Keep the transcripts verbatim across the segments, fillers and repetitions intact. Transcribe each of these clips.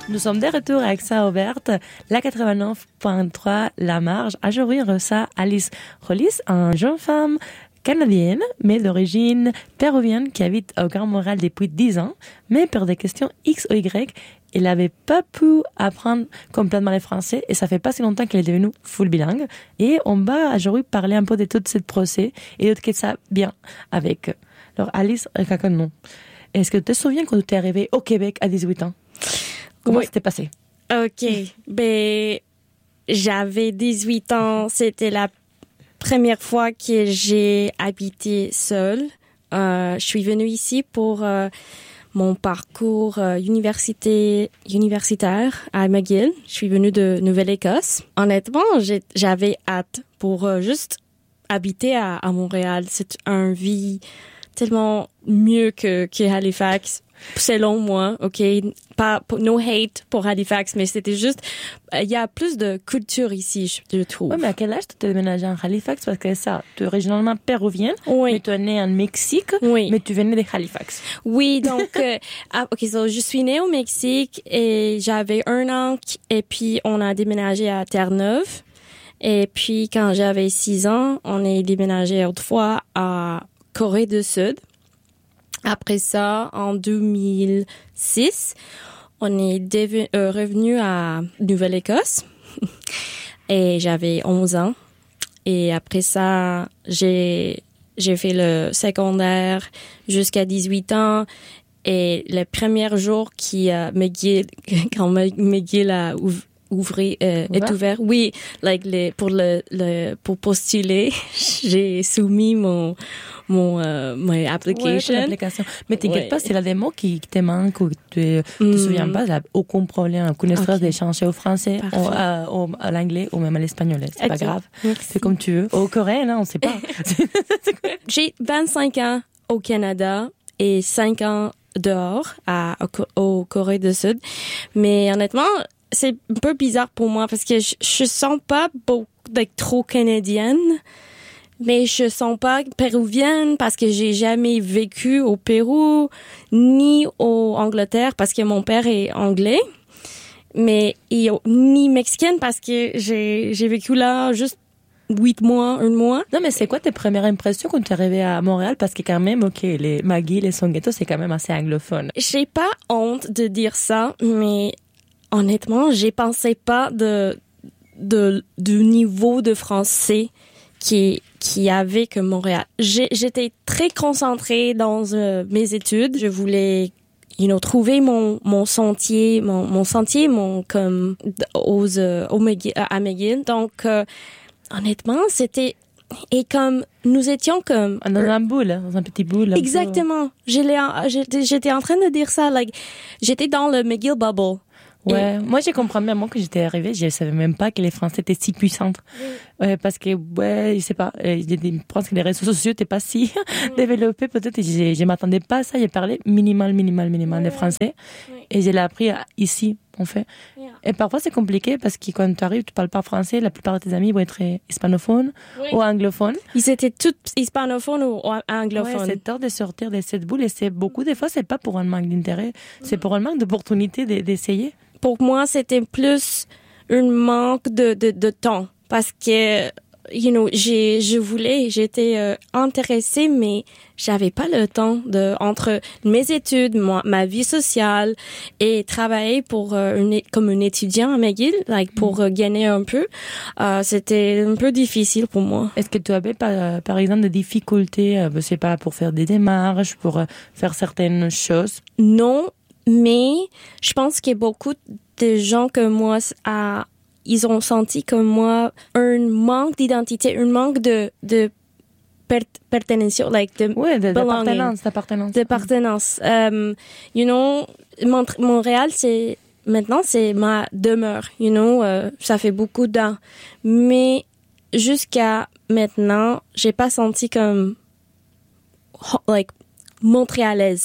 Nous sommes de retour avec ça ouverte, la quatre-vingt-neuf point trois La Marge. Aujourd'hui, on reçoit Alice Rollis, une jeune femme canadienne, mais d'origine péruvienne, qui habite au Grand Montréal depuis dix ans, mais pour des questions X ou Y, elle n'avait pas pu apprendre complètement le français et ça fait pas si longtemps qu'elle est devenue full bilingue. Et on va aujourd'hui parler un peu de tout ce procès et de ce que ça bien avec. Alors, Alice, raconte-nous. Est-ce que tu te souviens quand tu es arrivée au Québec à dix-huit ans? Comment oui. c'était passé? OK. Ben, j'avais dix-huit ans. C'était la première fois que j'ai habité seule. Euh, je suis venue ici pour euh, mon parcours euh, université, universitaire à McGill. Je suis venue de Nouvelle-Écosse. Honnêtement, j'ai, j'avais hâte pour euh, juste habiter à, à Montréal. C'est un vie tellement mieux que, que Halifax. Selon moi, OK, pas no hate pour Halifax, mais c'était juste il euh, y a plus de culture ici, je, je trouve. Oui, mais à quel âge tu t'es déménagé en Halifax? Parce que ça, tu es originalement péruvienne, oui. mais tu es née en Mexique, oui. mais tu venais de Halifax. Oui, donc euh, ah, OK, so, je suis née au Mexique et j'avais un an et puis on a déménagé à Terre-Neuve. Et puis quand j'avais six ans, on est déménagé autrefois à Corée du Sud. Après ça, en deux mille six, on est dev- euh, revenu à Nouvelle-Écosse et j'avais onze ans. Et après ça, j'ai j'ai fait le secondaire jusqu'à dix-huit ans. Et le premier jour qui euh, McGill, quand McGill a ouvert ouvrir euh, est ouvert oui like les pour le le pour postuler j'ai soumis mon mon euh, my application, ouais, application. Mais t'inquiète ouais. pas, c'est la démo qui, qui te manque ou tu ne mm. te souviens pas, là, aucun problème, aucune stress okay. d'échanger au français, au, à, au, à l'anglais ou même à l'espagnol, c'est okay. pas grave. Merci. C'est comme tu veux. Au coréen, là, on sait pas. J'ai vingt-cinq ans au Canada et cinq ans dehors à au, au Corée du Sud, mais honnêtement c'est un peu bizarre pour moi parce que je, je sens pas beaucoup d'être trop canadienne, mais je sens pas péruvienne parce que j'ai jamais vécu au Pérou ni au Angleterre parce que mon père est anglais, mais et, ni mexicaine parce que j'ai j'ai vécu là juste huit mois, un mois. Non, mais c'est quoi tes premières impressions quand tu es arrivée à Montréal? Parce que quand même, OK, les McGill, les Songato, c'est quand même assez anglophone. J'ai pas honte de dire ça, mais honnêtement, j'ai pensé pas de, de, du niveau de français qui, qui avait que Montréal. J'ai, j'étais très concentrée dans euh, mes études. Je voulais, you know, trouver mon, mon sentier, mon, mon sentier, mon, comme, aux, euh, au McGill, à McGill. Donc, euh, honnêtement, c'était, et comme, nous étions comme... Dans un boule, dans un petit boule. Exactement. J'étais, j'étais en train de dire ça, like, j'étais dans le McGill bubble. Ouais, et... moi j'ai compris même moi que j'étais arrivée, je savais même pas que les Français étaient si puissants. Oui. Ouais, parce que ouais, je sais pas, je pense que les réseaux sociaux étaient pas si mm. développés peut-être. Et je, je m'attendais pas à ça. J'ai parlé minimal, minimal, minimal ouais. de français ouais. et je l'ai appris ici en fait. Yeah. Et parfois c'est compliqué parce que quand tu arrives, tu parles pas français, la plupart de tes amis vont être hispanophones oui. ou anglophones. Ils étaient tous hispanophones ou anglophones. Ouais, c'est tard de sortir de cette boule et c'est beaucoup des fois c'est pas pour un manque d'intérêt, mm. c'est pour un manque d'opportunité d'essayer. Pour moi, c'était plus un manque de, de, de temps parce que, you know, j'ai, je voulais, j'étais euh, intéressée, mais j'avais pas le temps de, entre mes études, moi, ma vie sociale et travailler pour, euh, une, comme un étudiant à McGill, like, pour euh, gagner un peu. Euh, c'était un peu difficile pour moi. Est-ce que tu avais, par, par exemple, des difficultés, euh, je sais pas, pour faire des démarches, pour euh, faire certaines choses? Non. Mais je pense qu'il y a beaucoup de gens comme moi, à, ils ont senti comme moi un manque d'identité, un manque de de per, pertenance, like de ouais, de, d'appartenance, d'appartenance. D'appartenance. Um, you know, Montréal, c'est maintenant c'est ma demeure. You know, uh, ça fait beaucoup d'ans. Mais jusqu'à maintenant, j'ai pas senti comme like montréalaise.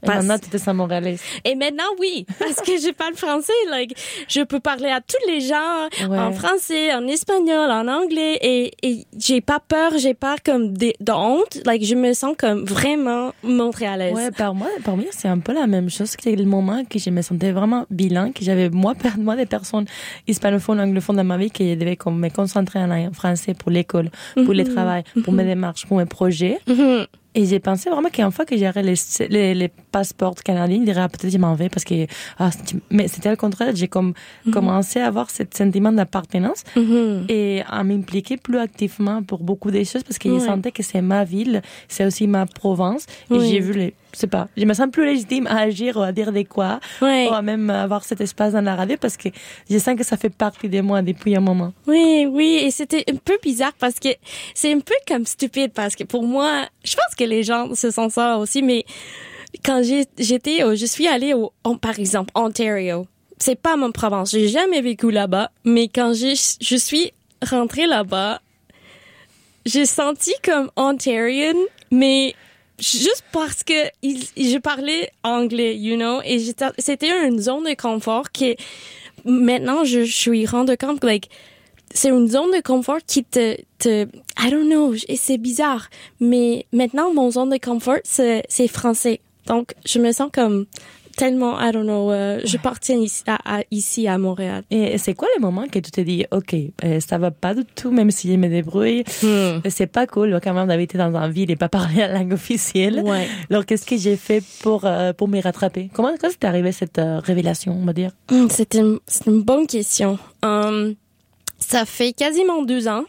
Et maintenant, tu te sens montréalaise. Et maintenant, oui, parce que je parle français. Like, je peux parler à tous les gens ouais. en français, en espagnol, en anglais, et, et j'ai pas peur, j'ai pas comme de, de honte. Like, je me sens comme vraiment montréalaise. Ouais, par moi, pour moi, c'est un peu la même chose. C'est le moment que je me sentais vraiment bilingue, que j'avais moi, moi des personnes hispanophones, anglophones dans ma vie, qui devaient comme me concentrer en français pour l'école, pour mm-hmm. le travail, pour mm-hmm. mes démarches, pour mes projets. Mm-hmm. Et j'ai pensé vraiment qu'une fois que j'aurais les, les, les passeports canadiens, je dirais, peut-être je m'en vais parce que, ah, mais c'était le contraire. J'ai comme mm-hmm. commencé à avoir ce sentiment d'appartenance mm-hmm. et à m'impliquer plus activement pour beaucoup de choses parce que oui. je sentais que c'est ma ville, c'est aussi ma province. Et oui. j'ai vu les, je sais pas, je me sens plus légitime à agir ou à dire des quoi, oui. ou à même avoir cet espace dans la radio parce que je sens que ça fait partie de moi depuis un moment. Oui, oui, et c'était un peu bizarre parce que c'est un peu comme stupide parce que pour moi, je pense que les gens se sentent ça aussi, mais quand j'ai, j'étais, je suis allée au, par exemple, Ontario. C'est pas mon province. J'ai jamais vécu là-bas, mais quand j'ai, je suis rentrée là-bas, j'ai senti comme Ontarian, mais juste parce que il, je parlais anglais, you know, et j'étais, c'était une zone de confort que maintenant je, je suis rendu compte que, like, c'est une zone de confort qui te, te, I don't know, et c'est bizarre, mais maintenant mon zone de confort c'est, c'est français, donc je me sens comme tellement, I don't know, euh, je partiens ici à, à, ici à Montréal. Et c'est quoi le moment que tu te dis, ok, euh, ça va pas du tout, même si je me débrouille, hmm. c'est pas cool quand même d'habiter dans une ville et pas parler la langue officielle. Ouais. Alors qu'est-ce que j'ai fait pour euh, pour me rattraper? Comment quand c'est arrivé cette euh, révélation, on va dire? Hmm, c'est une c'est une bonne question. Um, ça fait quasiment deux ans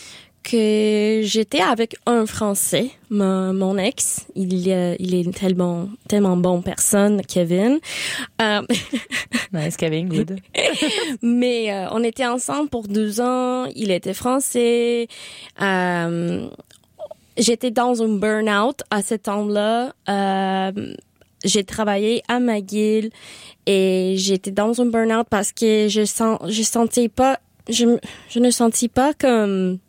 que j'étais avec un Français, mon, mon ex. Il, euh, il est tellement, tellement bonne personne, Kevin. Euh... nice, Kevin, good. Mais euh, on était ensemble pour deux ans. Il était français. Euh, j'étais dans un burn-out à ce temps-là. Euh, j'ai travaillé à McGill et j'étais dans un burn-out parce que je sens, je sentais pas, je, je ne sentis pas comme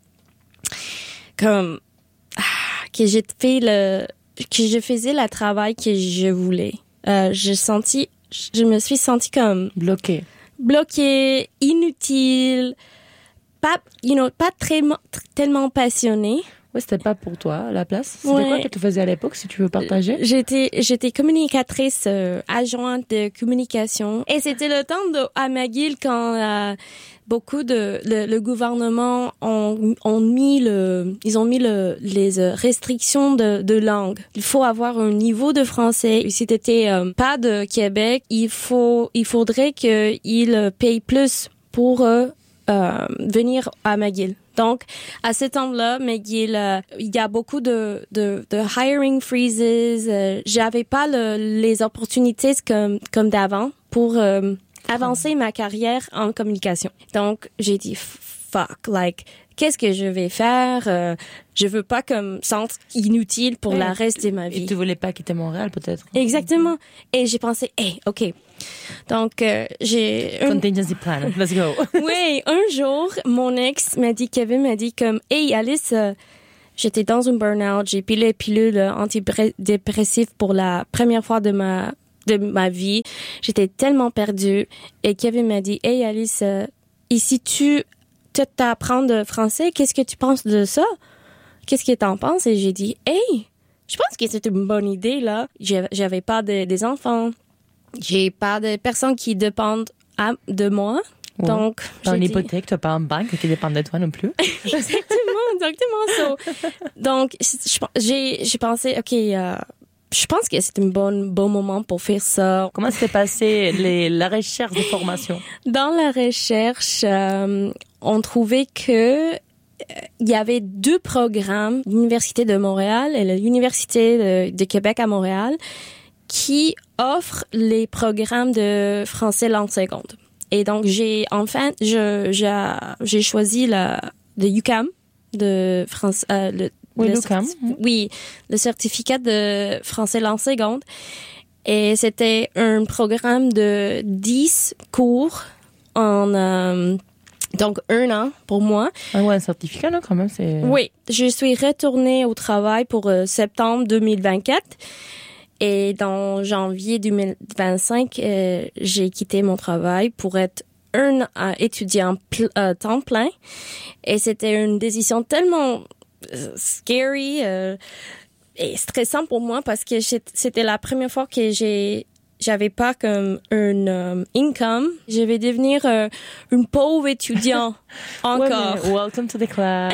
comme ah, que j'ai fait le que je faisais le travail que je voulais. Euh, je senti, je me suis sentie comme bloquée, bloquée, inutile, pas, you know, pas très tellement passionnée. Ouais, c'était pas pour toi à la place. C'était ouais. quoi que tu faisais à l'époque, si tu veux partager? J'étais, j'étais communicatrice euh, adjointe de communication. Et c'était le temps de à McGill quand euh, beaucoup de le, le gouvernement ont, ont mis le, ils ont mis le, les restrictions de, de langue. Il faut avoir un niveau de français. Si t'étais euh, pas de Québec, il faut, il faudrait qu'ils payent plus pour euh, euh, venir à McGill. Donc, à ce temps-là, McGill, euh, il y a beaucoup de, de, de hiring freezes. Euh, j'avais pas le, les opportunités comme, comme d'avant pour euh, avancer ma carrière en communication. Donc, j'ai dit, fuck, like, qu'est-ce que je vais faire? Euh, je veux pas comme sentir inutile pour ouais. le reste de ma vie. Et tu voulais pas quitter Montréal, peut-être? Exactement. Et j'ai pensé, hey, OK. Donc, euh, j'ai... Contingency plan, let's go. Oui, un jour, mon ex m'a dit, Kevin m'a dit comme, hey, Alice, euh, j'étais dans un burn-out, j'ai pris les pilules antidépressives pour la première fois de ma, de ma vie. J'étais tellement perdue. Et Kevin m'a dit, hey, Alice, euh, et si tu t'apprends le français, qu'est-ce que tu penses de ça? Qu'est-ce que t'en penses? Et j'ai dit, hey, je pense que c'est une bonne idée, là. J'avais pas de, des enfants. J'ai pas de personnes qui dépendent à, de moi. Ouais. Donc, t'as une hypothèque, t'as pas une banque qui dépend de toi non plus. Exactement, exactement ça. Donc, j'ai, j'ai pensé, OK, euh, je pense que c'est un bon, bon moment pour faire ça. Comment s'est passé les, la recherche de formation? Dans la recherche, euh, on trouvait que il y avait deux programmes, l'Université de Montréal et l'Université de, de Québec à Montréal, qui offrent les programmes de français langue seconde. Et donc, j'ai, enfin, je, j'ai, j'ai choisi la, le U Q A M de France, euh, le, oui, le U Q A M. certi- oui, le certificat de français langue seconde. Et c'était un programme de dix cours en, euh, donc un an pour moi. Ah ouais, un certificat, là, quand même, c'est... Oui, je suis retournée au travail pour euh, septembre deux mille vingt-quatre. Et dans janvier deux mille vingt-cinq, euh, j'ai quitté mon travail pour être un euh, étudiant pl- euh, temps plein. Et c'était une décision tellement euh, scary euh, et stressante pour moi parce que c'était la première fois que j'ai j'avais pas comme un um, income. Je vais devenir euh, une pauvre étudiant encore. Ouais, welcome to the club.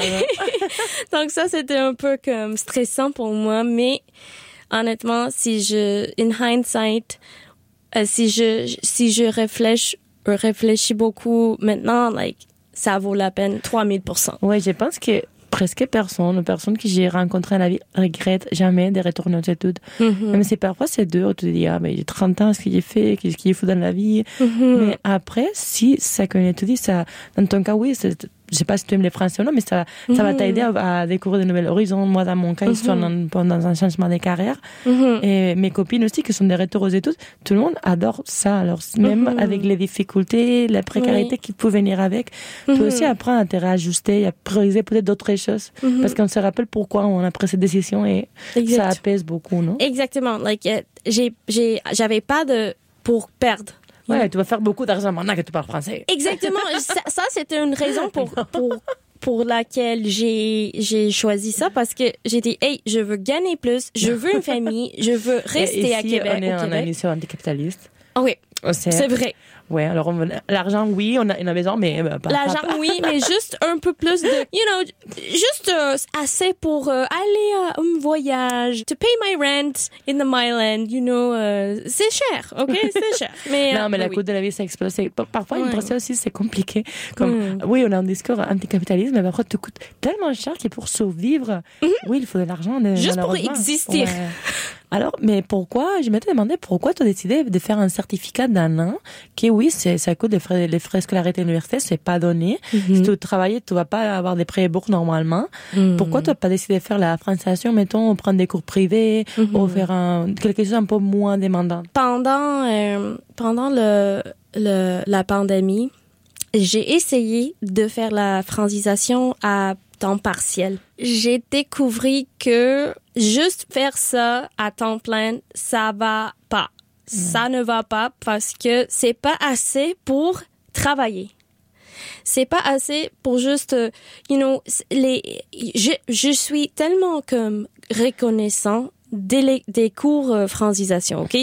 Donc ça, c'était un peu comme stressant pour moi, mais honnêtement, si je, in hindsight, euh, si je, si je réfléchis, réfléchis beaucoup maintenant, like, ça vaut la peine trois mille pour cent. Ouais, je pense que presque personne, personne que j'ai rencontrée dans la vie regrette jamais de retourner aux études. Mm-hmm. Même si parfois c'est dur, tu te dis, ah, mais j'ai trente ans, ce qu'il a fait, qu'est-ce qu'il faut dans la vie. Mm-hmm. Mais après, si ça, comme tu dis, ça, dans ton cas, oui, c'est, je sais pas si tu aimes les Français ou non, mais ça, mm-hmm. ça va t'aider à, à découvrir de nouveaux horizons. Moi, dans mon cas, mm-hmm. ils sont dans, dans un changement de carrière. Mm-hmm. Et mes copines aussi, qui sont des retours aux études, tout le monde adore ça. Alors, même mm-hmm. avec les difficultés, la précarité oui. qui peut venir avec, mm-hmm. tu aussi apprends à te réajuster, à prioriser peut-être d'autres choses. Mm-hmm. Parce qu'on se rappelle pourquoi on a pris cette décision et exact. Ça apaise beaucoup, non? Exactement. Like, uh, j'ai, j'ai, j'avais pas de, pour perdre. Ouais, yeah. Tu vas faire beaucoup d'argent maintenant que tu parles français. Exactement. ça, ça, c'était une raison pour, pour, pour laquelle j'ai, j'ai choisi ça parce que j'ai dit, hey, je veux gagner plus, je veux une famille, je veux rester à Québec. On est au en Québec. émission anticapitaliste. Oh oui. C'est, c'est vrai. Ouais, alors on, l'argent, oui, on a, on a besoin, mais euh, pas, l'argent, pas, pas. Oui, mais juste un peu plus de, you know, juste euh, assez pour euh, aller à un voyage, to pay my rent in the Myland, you know, euh, c'est cher, ok, c'est cher. Mais non, euh, mais la oui. coût de la vie, ça explose. C'est, parfois, ouais. une procès aussi, c'est compliqué. Comme, mm. oui, on a un discours anticapitalisme, mais parfois, tout coûte tellement cher que pour survivre, mm-hmm. oui, il faut de l'argent. De, juste pour exister. Ouais. Alors, mais pourquoi, je m'étais demandé pourquoi tu as décidé de faire un certificat d'un an, qui oui, c'est, ça coûte les frais, les frais scolarité à l'université, c'est pas donné. Mm-hmm. Si tu travailles, tu vas pas avoir des prêts et bourses normalement. Mm-hmm. Pourquoi tu n'as pas décidé de faire la franciation, mettons, prendre des cours privés, mm-hmm. ou faire un, quelque chose un peu moins demandant? Pendant, euh, pendant le, le, la pandémie, j'ai essayé de faire la francisation à temps partiel. J'ai découvert que juste faire ça à temps plein, ça va pas. Mmh. Ça ne va pas parce que c'est pas assez pour travailler. C'est pas assez pour juste, you know, les, je, je suis tellement comme reconnaissant des, des cours euh, francisation, ok?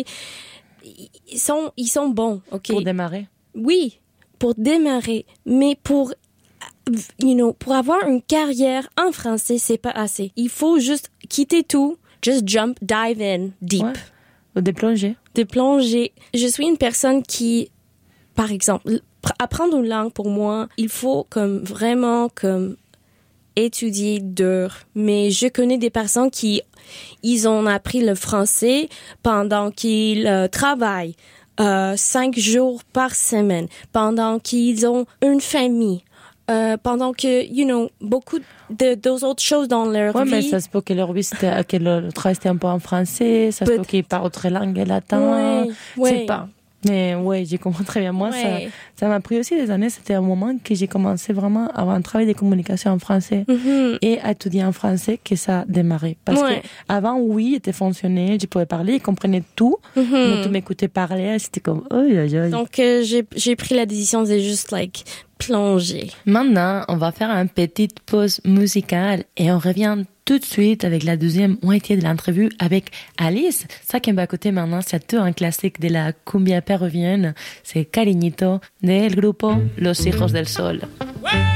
Ils sont, ils sont bons, ok? Pour démarrer? Oui, pour démarrer, mais pour you know, pour avoir une carrière en français, c'est pas assez. Il faut juste quitter tout, just jump, dive in, deep. Ouais. Ou de plonger. De plonger. Je suis une personne qui, par exemple, apprendre une langue pour moi, il faut comme vraiment comme étudier dur. Mais je connais des personnes qui, ils ont appris le français pendant qu'ils euh, travaillent euh, cinq jours par semaine, pendant qu'ils ont une famille. Euh, pendant que, you know, beaucoup de d'autres autres choses dans leur ouais, vie. Ouais, mais ça se peut que leur vie, c'était, que le travail c'était un peu en français, ça se peut qu'ils parlent autre langue, latin, ouais, je ouais. sais pas. Mais ouais, j'ai compris très bien. Moi, ouais. ça, ça m'a pris aussi des années. C'était un moment que j'ai commencé vraiment à avoir un travail de communication en français mm-hmm. et à étudier en français que ça a démarré. Parce ouais. que avant, oui, était fonctionnel, je pouvais parler, ils comprenaient tout. Mm-hmm. Mais tout m'écoutait parler, c'était comme, oh, aïe, aïe. Donc, euh, j'ai, j'ai pris la décision de juste, like, plonger. Maintenant, on va faire une petite pause musicale et on revient tout de suite avec la deuxième moitié de l'interview avec Alice. Ça qui me va côté maintenant, c'est tout un classique de la cumbia péruvienne. C'est Cariñito del grupo Los Hijos del Sol. Ouais.